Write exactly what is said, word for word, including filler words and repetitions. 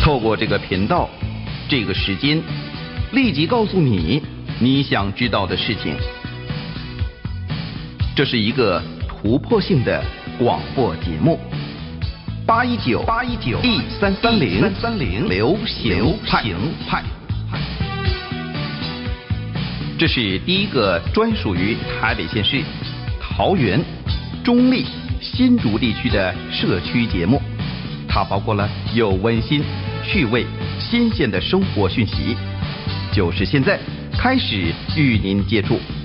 透过这个频道，这个时间，立即告诉你你想知道的事情。这是一个突破性的广播节目。八一九八一九 E 三三零三三零流行派派。这是第一个专属于台北县市、桃园、中立、新竹地区的社区节目。它包括了有温馨、趣味、新鲜的生活讯息，就是现在开始与您接触。